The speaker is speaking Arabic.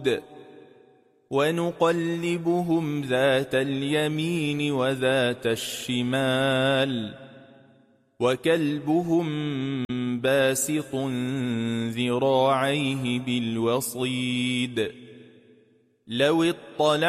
الصعود ونقلبهم ذات اليمين وذات الشمال وكلبهم باسط ذراعيه بالوصيد لو اطلعتم